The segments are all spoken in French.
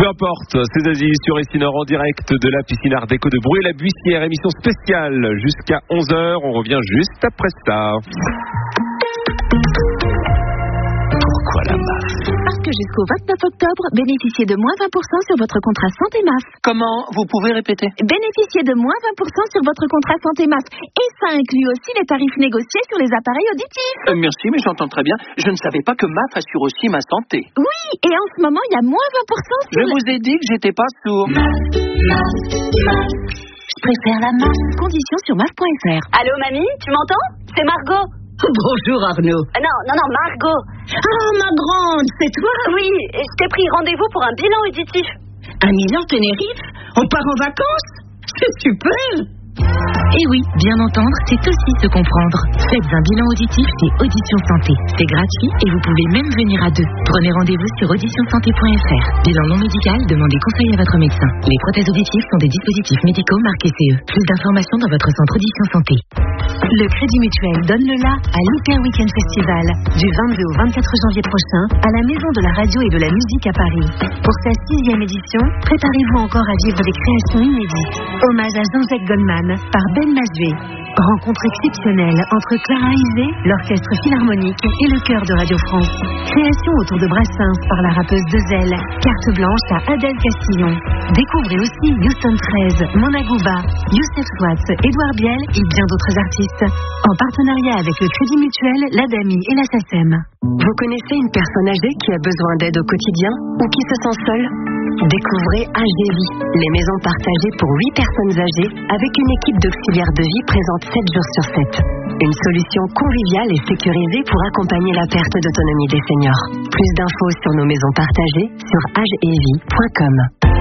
importe, c'est Zazie sur Essinor en direct de la piscine Art Déco de Bruay-la-Buissière, émission spéciale jusqu'à 11h, on revient juste après ça. Pourquoi la MAF? Parce que jusqu'au 29 octobre, bénéficiez de moins 20% sur votre contrat santé MAF. Comment? Vous pouvez répéter? Bénéficiez de moins 20% sur votre contrat santé MAF. Et ça inclut aussi les tarifs négociés sur les appareils auditifs. Merci, mais j'entends très bien. Je ne savais pas que MAF assure aussi ma santé. Oui, et en ce moment, il y a moins 20% sur Je vous ai dit que j'étais pas sourd. Je préfère la MAF. Conditions sur MAF.fr. Allô, mamie, tu m'entends? C'est Margot. Bonjour Arnaud. Non, Margot. Oh ma grande, c'est toi? Oui, je t'ai pris rendez-vous pour un bilan auditif. Un bilan Tenerife? On part en vacances? C'est super! Et oui, bien entendre, c'est aussi se comprendre. Faites un bilan auditif chez Audition Santé. C'est gratuit et vous pouvez même venir à deux. Prenez rendez-vous sur auditionsanté.fr. Bilan non médical, demandez conseil à votre médecin. Les prothèses auditives sont des dispositifs médicaux marqués CE. Plus d'informations dans votre centre Audition Santé. Le Crédit Mutuel donne le la à l'Hyper Weekend Festival du 22 au 24 janvier prochain à la Maison de la Radio et de la Musique à Paris. Pour sa 6e édition, préparez-vous encore à vivre des créations inédites. Hommage à Jean-Jacques Goldman par Ben Masvé. Rencontre exceptionnelle entre Clara Isé, l'Orchestre Philharmonique et le Chœur de Radio France. Création autour de Brassens par la rappeuse Dezel. Carte blanche à Adèle Castillon. Découvrez aussi Houston 13, Mona Gouba, Youssef Swatz, Édouard Biel et bien d'autres artistes. En partenariat avec le Crédit Mutuel, l'ADAMI et la SACEM. Vous connaissez une personne âgée qui a besoin d'aide au quotidien ou qui se sent seule? Découvrez AGVie, les maisons partagées pour 8 personnes âgées avec une équipe d'auxiliaires de vie présente 7 jours sur 7. Une solution conviviale et sécurisée pour accompagner la perte d'autonomie des seniors. Plus d'infos sur nos maisons partagées sur agevie.com.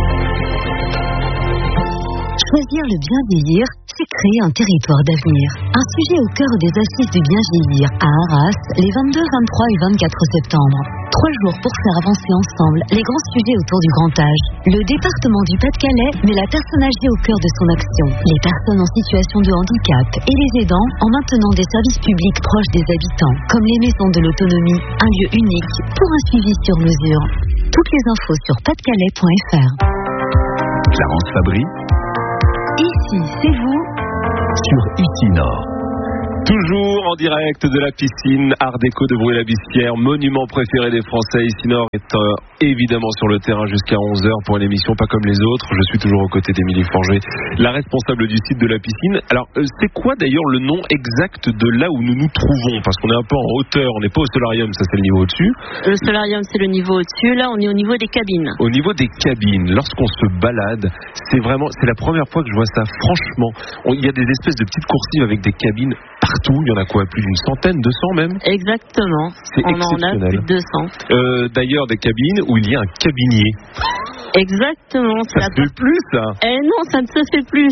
Choisir le bien vieillir, c'est créer un territoire d'avenir. Un sujet au cœur des assises du bien vieillir à Arras, les 22, 23 et 24 septembre. 3 jours pour faire avancer ensemble les grands sujets autour du grand âge. Le département du Pas-de-Calais met la personne âgée au cœur de son action. Les personnes en situation de handicap et les aidants en maintenant des services publics proches des habitants, comme les maisons de l'autonomie, un lieu unique pour un suivi sur mesure. Toutes les infos sur pasdecalais.fr. Clarence Fabry Ici, c'est vous sur Essinor. Toujours en direct de la piscine Art Déco de Bruay-la-Buissière, monument préféré des Français. Essinor est évidemment sur le terrain jusqu'à 11h pour une émission pas comme les autres. Je suis toujours aux côtés d'Émilie Forger, la responsable du site de la piscine. Alors, c'est quoi d'ailleurs le nom exact de là où nous nous trouvons? Parce qu'on est un peu en hauteur, on n'est pas au solarium, ça c'est le niveau au-dessus. Le solarium c'est le niveau au-dessus, là on est au niveau des cabines. Au niveau des cabines, lorsqu'on se balade, c'est la première fois que je vois ça. Franchement, il y a des espèces de petites coursives avec des cabines partout. Il y en a quoi, plus d'une centaine, 200 même? Exactement. C'est on en a plus de 200. D'ailleurs, des cabines où il y a un cabinier. Exactement. Ça se fait plus, ça? Non, ça ne se fait plus.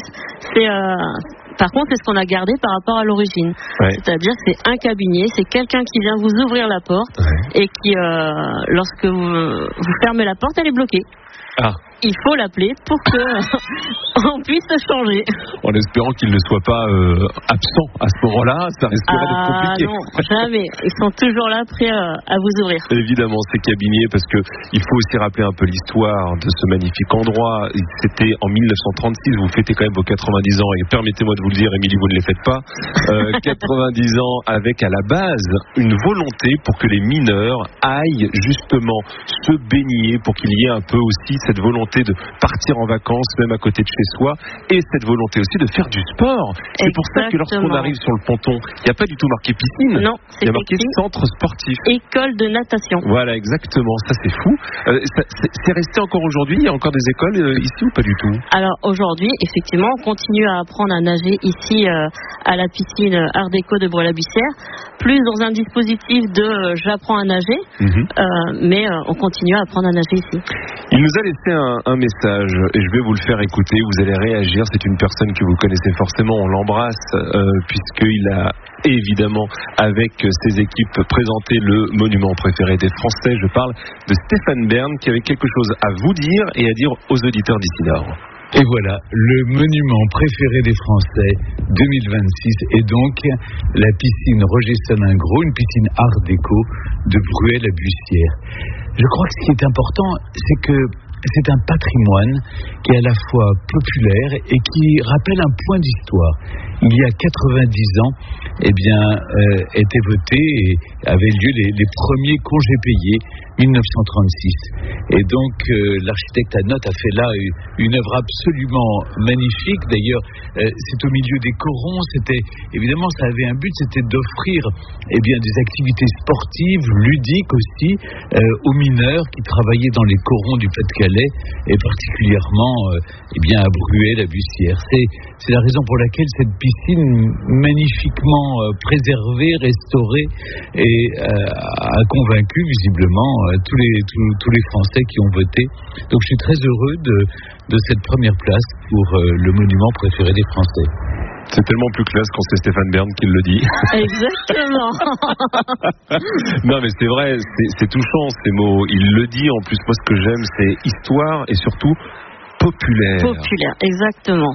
Par contre, c'est ce qu'on a gardé par rapport à l'origine. Ouais. C'est-à-dire que c'est un cabinier, c'est quelqu'un qui vient vous ouvrir la porte et qui, lorsque vous fermez la porte, elle est bloquée. Ah. Il faut l'appeler pour que on puisse changer. En espérant qu'il ne soit pas absent à ce moment-là, ça risquerait d'être compliqué. Non, jamais. Ils sont toujours là, prêts à vous ouvrir. Évidemment, ces cabiniers, parce que il faut aussi rappeler un peu l'histoire de ce magnifique endroit. C'était en 1936, vous fêtez quand même vos 90 ans, et permettez-moi de vous le dire, Émilie, vous ne les faites pas. 90 ans avec à la base une volonté pour que les mineurs aillent justement se baigner, pour qu'il y ait un peu aussi cette volonté de partir en vacances, même à côté de chez soi, et cette volonté aussi de faire du sport. C'est pour ça que lorsqu'on arrive sur le ponton, il n'y a pas du tout marqué piscine. Non, il y a marqué centre sportif. École de natation. Voilà, exactement. Ça, c'est fou. C'est resté encore aujourd'hui? Il y a encore des écoles ici ou pas du tout? Alors, aujourd'hui, effectivement, on continue à apprendre à nager ici à la piscine Art Déco de Bruay-la-Buissière, plus dans un dispositif de j'apprends à nager, mais on continue à apprendre à nager ici. Il nous a laissé un message et je vais vous le faire écouter. Vous allez réagir. C'est une personne que vous connaissez forcément. On l'embrasse puisqu'il a évidemment avec ses équipes présenté le monument préféré des Français. Je parle de Stéphane Bern qui avait quelque chose à vous dire et à dire aux auditeurs d'Essinor. Et voilà, le monument préféré des Français 2026 est donc la piscine Roger Soningro, une piscine Art Déco de Bruay-la-Buissière. Je crois que ce qui est important, c'est que c'est un patrimoine qui est à la fois populaire et qui rappelle un point d'histoire. Il y a 90 ans, étaient votés et avaient lieu les premiers congés payés, 1936. Et donc, l'architecte Anotte a fait là une œuvre absolument magnifique. D'ailleurs, c'est au milieu des corons. Évidemment, ça avait un but, c'était d'offrir des activités sportives, ludiques aussi, aux mineurs qui travaillaient dans les corons du Pas-de-Calais et particulièrement à Bruay-la-Bussière. C'est la raison pour laquelle cette piscine magnifiquement préservée, restaurée a convaincu visiblement tous les Français qui ont voté. Donc je suis très heureux de cette première place pour le monument préféré des Français. C'est tellement plus classe quand c'est Stéphane Bern qui le dit. Exactement. Non mais c'est vrai, c'est touchant ces mots. Il le dit en plus. Moi ce que j'aime c'est histoire et surtout populaire. Populaire, exactement.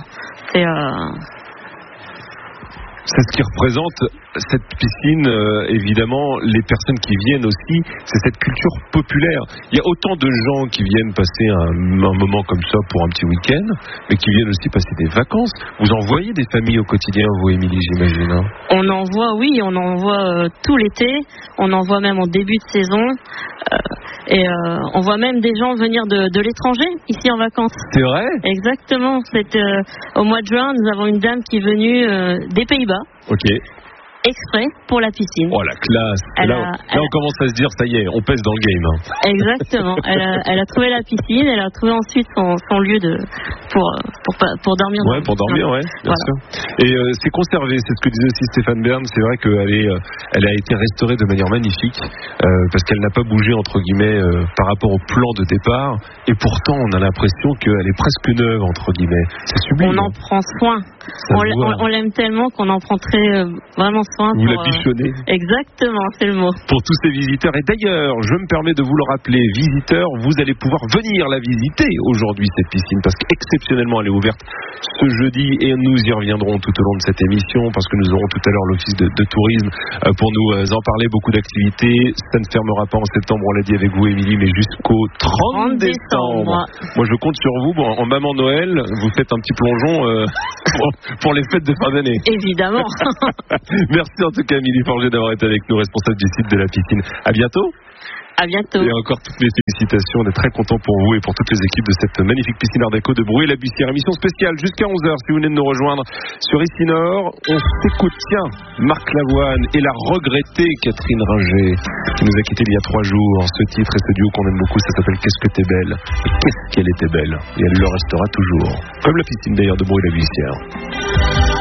C'est ce qui représente cette piscine, évidemment, les personnes qui viennent aussi, c'est cette culture populaire. Il y a autant de gens qui viennent passer un moment comme ça pour un petit week-end, mais qui viennent aussi passer des vacances. Vous en voyez des familles au quotidien, vous, Émilie, j'imagine, hein? On en voit, oui, on en voit tout l'été, on en voit même en début de saison, on voit même des gens venir de l'étranger, ici en vacances. C'est vrai? Exactement. Au mois de juin, nous avons une dame qui est venue des Pays-Bas. Ok. Exprès pour la piscine. Oh la classe. Là, on commence à se dire ça y est, on pèse dans le game, hein. Exactement. Elle a trouvé la piscine, elle a trouvé ensuite son lieu pour dormir. Ouais, pour dormir, ouais, bien sûr. Et c'est conservé, c'est ce que disait aussi Stéphane Bern. C'est vrai qu'elle a été restaurée de manière magnifique parce qu'elle n'a pas bougé entre guillemets par rapport au plan de départ. Et pourtant, on a l'impression qu'elle est presque neuve entre guillemets. C'est sublime. On en prend soin. On l'aime tellement qu'on en prend vraiment soin. Vous la bichonnez. Exactement, c'est le mot. Pour tous ces visiteurs. Et d'ailleurs, je me permets de vous le rappeler, visiteurs, vous allez pouvoir venir la visiter aujourd'hui, cette piscine, parce qu'exceptionnellement, elle est ouverte ce jeudi et nous y reviendrons tout au long de cette émission, parce que nous aurons tout à l'heure l'office de tourisme pour nous en parler, beaucoup d'activités. Ça ne fermera pas en septembre, on l'a dit avec vous, Émilie, mais jusqu'au 30 décembre. Moi, je compte sur vous. Bon, en maman Noël, vous faites un petit plongeon pour les fêtes de fin d'année. Évidemment. Merci en tout cas, Émilie Forget, d'avoir été avec nous, responsable du site de la piscine. À bientôt. À bientôt. Et encore toutes mes félicitations. On est très contents pour vous et pour toutes les équipes de cette magnifique piscine Art Déco de Bruay-la-Bussière. Émission spéciale jusqu'à 11h si vous venez de nous rejoindre sur Ici Nord. On s'écoute, Marc Lavoine et la regrettée Catherine Ringer qui nous a quittés il y a 3 jours. Ce titre et ce duo qu'on aime beaucoup, ça s'appelle Qu'est-ce que t'es belle. Et qu'est-ce qu'elle était belle. Et elle le restera toujours. Comme la piscine d'ailleurs de Bruay-la-Bussière.